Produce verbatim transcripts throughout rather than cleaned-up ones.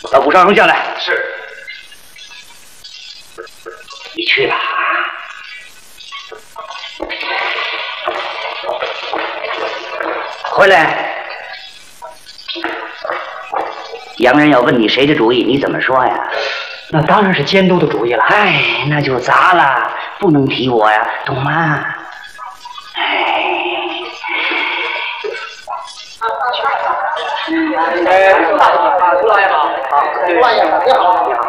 把武少荣叫来。 是。 你去吧。回来。洋人要问你谁的主意，你怎么说呀？ 那当然是监督的主意了。 哎，那就砸了，不能提我呀，懂吗？哎。 哎，朱老爷好，好，朱老爷好，你好，你好。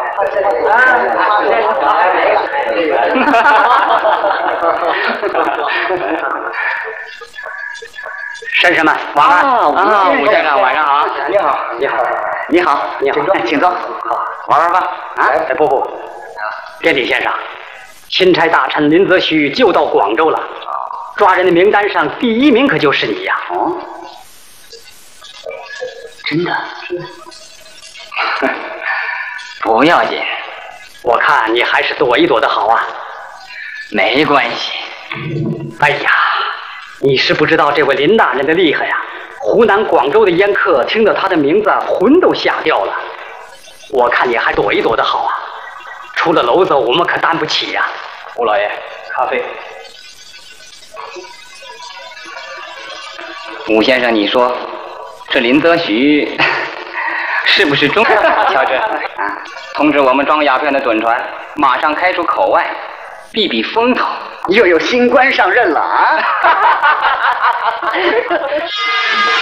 绅士们，晚安啊！ 吴先生，晚上好。 你好，你好， 你好，你好， 请坐， 请坐。好，玩玩吧。啊， 哎，不不， 典礼先生，钦差大臣林则徐就到广州了，抓人的名单上第一名可就是你呀。哦，真的？ 不要紧， 我看你还是躲一躲的好啊。 没关系。 哎呀，你是不知道这位林大人的厉害呀！湖南广州的烟客听到他的名字，魂都吓掉了。我看你还躲一躲的好啊，出了篓子我们可担不起呀。 吴老爷，咖啡。 武先生，你说这林则徐是不是中？乔治啊，通知我们装鸦片的趸船马上开出口外，避避风头。 又有新官上任了啊！